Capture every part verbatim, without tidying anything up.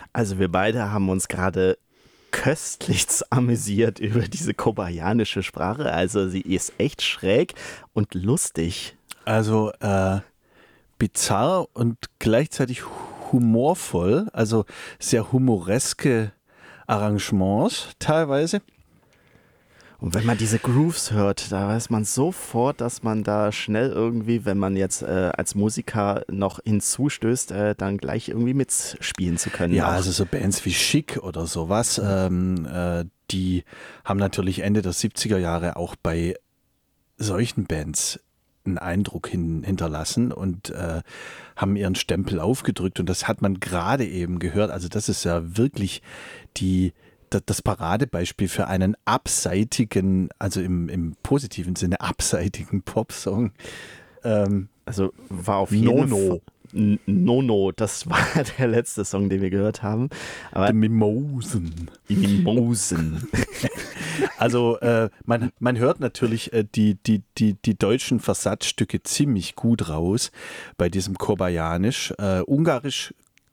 Also wir beide haben uns gerade köstlich amüsiert über diese kobayanische Sprache. Also sie ist echt schräg und lustig. Also äh, bizarr und gleichzeitig humorvoll, also sehr humoreske Arrangements teilweise. Und wenn man diese Grooves hört, da weiß man sofort, dass man da schnell irgendwie, wenn man jetzt äh, als Musiker noch hinzustößt, äh, dann gleich irgendwie mitspielen zu können. Ja, auch. also so Bands wie Chic oder sowas, ähm, äh, die haben natürlich Ende der siebziger Jahre auch bei solchen Bands einen Eindruck hin, hinterlassen und äh, haben ihren Stempel aufgedrückt. Und das hat man gerade eben gehört. Also das ist ja wirklich die das Paradebeispiel für einen abseitigen, also im, im positiven Sinne abseitigen Popsong. Ähm, also war auf jeden Fall. Nono, das war der letzte Song, den wir gehört haben. Aber die Mimosen. Die Mimosen. Also äh, man, man hört natürlich äh, die, die, die, die deutschen Versatzstücke ziemlich gut raus bei diesem Kobayanisch. Äh, Ungarisch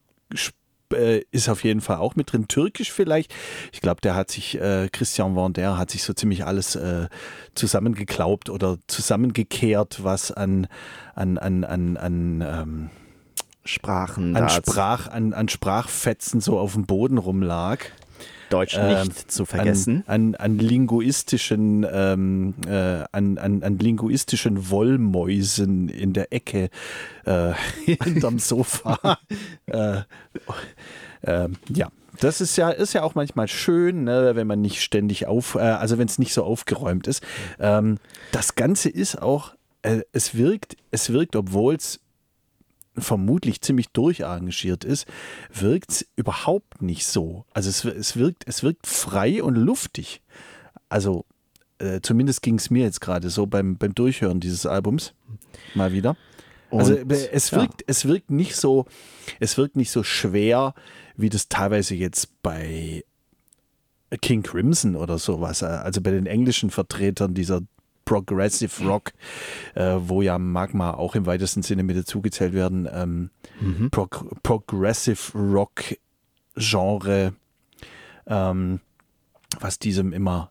ist auf jeden Fall auch mit drin. Türkisch vielleicht. Ich glaube, der hat sich, äh, Christian Vander hat sich so ziemlich alles äh, zusammengeklaubt oder zusammengekehrt, was an, an, an, an, an ähm, Sprachen, an, Sprach, an, an Sprachfetzen so auf dem Boden rumlag. Deutsch nicht äh, zu vergessen. An, an, an linguistischen, ähm, äh, an, an, an linguistischen Wollmäusen in der Ecke äh, hinterm Sofa. äh, äh, ja, das ist ja, ist ja auch manchmal schön, ne, wenn man nicht ständig auf, äh, also wenn es nicht so aufgeräumt ist. Ähm, das Ganze ist auch, äh, es wirkt, es wirkt, obwohl es vermutlich ziemlich durcharrangiert ist, wirkt es überhaupt nicht so. Also es, es, wirkt, es wirkt frei und luftig. Also äh, zumindest ging es mir jetzt gerade so beim, beim Durchhören dieses Albums mal wieder. Und, also es wirkt, ja. es wirkt nicht so, es wirkt nicht so schwer, wie das teilweise jetzt bei King Crimson oder sowas, also bei den englischen Vertretern dieser Progressive Rock, äh, wo ja Magma auch im weitesten Sinne mit dazugezählt werden, ähm, mhm. Pro- Progressive Rock Genre, ähm, was diesem immer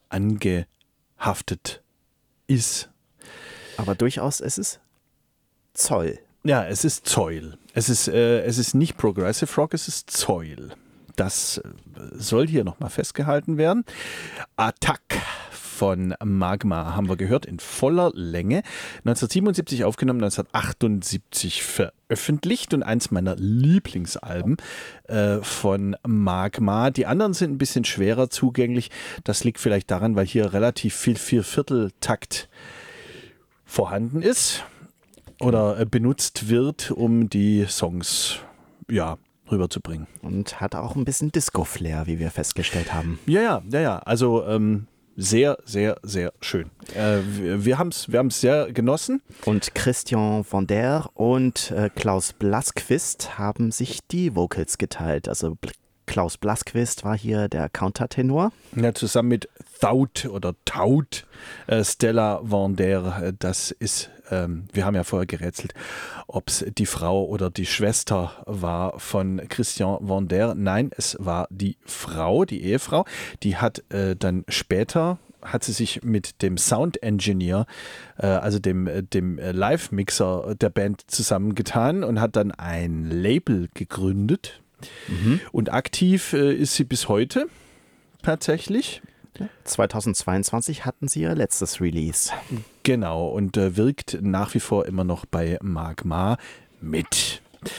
angehaftet ist. Aber durchaus, es ist Zoll. Ja, es ist Zoll. Es ist, äh, es ist nicht Progressive Rock, es ist Zoll. Das soll hier nochmal festgehalten werden. Attack von Magma haben wir gehört in voller Länge. neunzehnhundertsiebenundsiebzig aufgenommen, neunzehnhundertachtundsiebzig veröffentlicht und eins meiner Lieblingsalben äh, von Magma. Die anderen sind ein bisschen schwerer zugänglich. Das liegt vielleicht daran, weil hier relativ viel Viervierteltakt vorhanden ist oder äh, benutzt wird, um die Songs, ja, rüberzubringen. Und hat auch ein bisschen Disco-Flair, wie wir festgestellt haben. Ja, ja, ja, ja. Also ähm, sehr, sehr, sehr schön. Äh, wir wir haben es wir haben's sehr genossen. Und Christian Vander und äh, Klaus Blasquist haben sich die Vocals geteilt. Also Klaus Blasquist war hier der Countertenor. Ja, zusammen mit Taut oder Taut äh, Stella Vander. Das ist, ähm, wir haben ja vorher gerätselt, ob es die Frau oder die Schwester war von Christian Vander. Nein, es war die Frau, die Ehefrau. Die hat äh, dann später, hat sie sich mit dem Sound Engineer, äh, also dem, dem Live-Mixer der Band zusammengetan und hat dann ein Label gegründet. Mhm. Und aktiv äh, ist sie bis heute tatsächlich. zweitausendzweiundzwanzig hatten sie ihr letztes Release. Genau, und äh, wirkt nach wie vor immer noch bei Magma mit.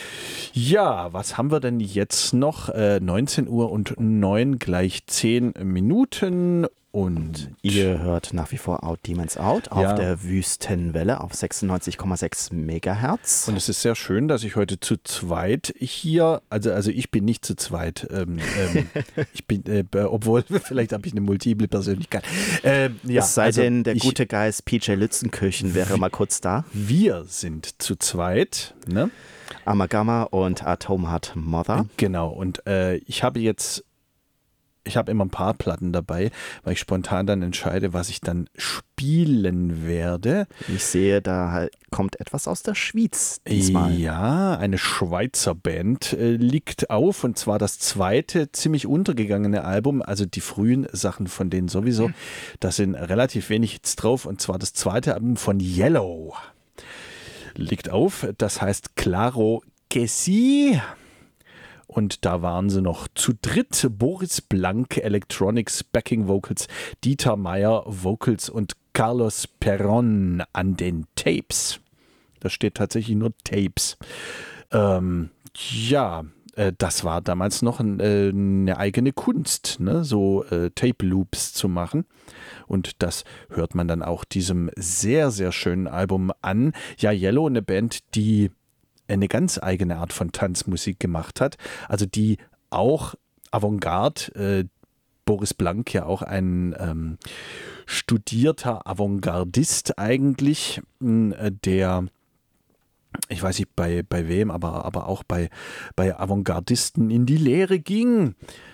Ja, was haben wir denn jetzt noch? Äh, neunzehn Uhr und neun gleich zehn Minuten. Und ihr hört nach wie vor Out Demons Out auf ja. der Wüstenwelle auf sechsundneunzig Komma sechs Megahertz. Und es ist sehr schön, dass ich heute zu zweit hier, also, also ich bin nicht zu zweit, ähm, ähm, ich bin, äh, obwohl, vielleicht habe ich eine multiple Persönlichkeit. Ähm, ja, es sei also denn, der ich, gute Geist P J Lützenkirchen wäre mal kurz da. Wir sind zu zweit, ne? Amagama und Atom Heart Mother. Genau, und äh, ich habe jetzt ich habe immer ein paar Platten dabei, weil ich spontan dann entscheide, was ich dann spielen werde. Ich sehe, da halt kommt etwas aus der Schweiz diesmal. Ja, eine Schweizer Band äh, liegt auf, und zwar das zweite ziemlich untergegangene Album, also die frühen Sachen von denen sowieso. Da sind relativ wenig Hits drauf, und zwar das zweite Album von Yellow. Liegt auf, das heißt Claro que sí. Und da waren sie noch zu dritt. Boris Blank, Electronics, Backing Vocals, Dieter Meier, Vocals und Carlos Perron an den Tapes. Da steht tatsächlich nur Tapes. Ähm, ja, äh, das war damals noch ein, äh, eine eigene Kunst, ne? so äh, Tape-Loops zu machen. Und das hört man dann auch diesem sehr, sehr schönen Album an. Ja, Yellow, eine Band, die eine ganz eigene Art von Tanzmusik gemacht hat, also die auch Avantgarde, äh, Boris Blank ja auch ein ähm, studierter Avantgardist eigentlich, äh, der, ich weiß nicht bei, bei wem, aber, aber auch bei, bei Avantgardisten in die Lehre ging.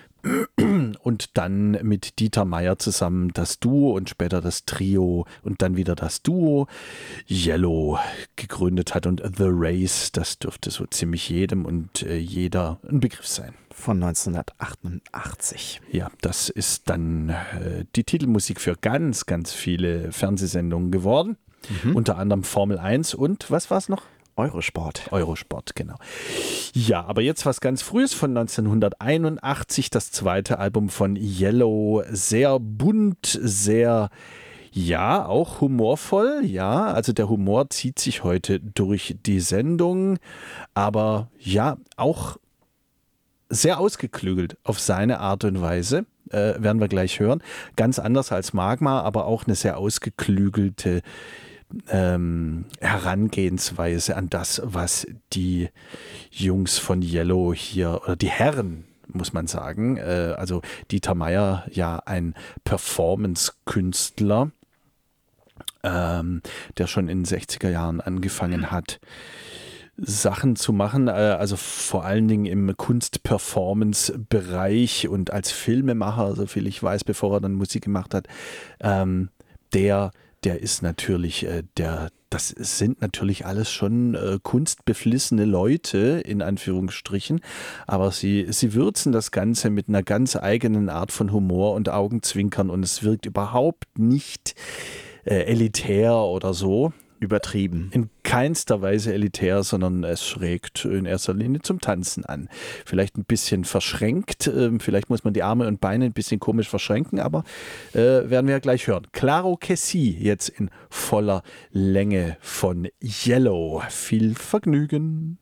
Und dann mit Dieter Meier zusammen das Duo und später das Trio und dann wieder das Duo Yellow gegründet hat. Und The Race, das dürfte so ziemlich jedem und äh, jeder ein Begriff sein. Von neunzehnhundertachtundachtzig. Ja, das ist dann äh, die Titelmusik für ganz, ganz viele Fernsehsendungen geworden. Mhm. Unter anderem Formel eins und was war es noch? Eurosport. Eurosport, genau. Ja, aber jetzt was ganz Frühes von neunzehnhunderteinundachtzig, das zweite Album von Yellow. Sehr bunt, sehr, ja, auch humorvoll. Ja, also der Humor zieht sich heute durch die Sendung, aber ja, auch sehr ausgeklügelt auf seine Art und Weise. Äh, werden wir gleich hören. Ganz anders als Magma, aber auch eine sehr ausgeklügelte Ähm, Herangehensweise an das, was die Jungs von Yellow hier, oder die Herren, muss man sagen, äh, also Dieter Meier, ja ein Performance-Künstler, ähm, der schon in den sechziger Jahren angefangen hat, Sachen zu machen, äh, also vor allen Dingen im Kunst-Performance-Bereich und als Filmemacher, soviel ich weiß, bevor er dann Musik gemacht hat, ähm, der Der ist natürlich, äh, der, das sind natürlich alles schon äh, kunstbeflissene Leute, in Anführungsstrichen, aber sie, sie würzen das Ganze mit einer ganz eigenen Art von Humor und Augenzwinkern und es wirkt überhaupt nicht äh, elitär oder so. Übertrieben. In keinster Weise elitär, sondern es regt in erster Linie zum Tanzen an. Vielleicht ein bisschen verschränkt, äh, vielleicht muss man die Arme und Beine ein bisschen komisch verschränken, aber äh, werden wir ja gleich hören. Claro que sí, jetzt in voller Länge von Yellow. Viel Vergnügen.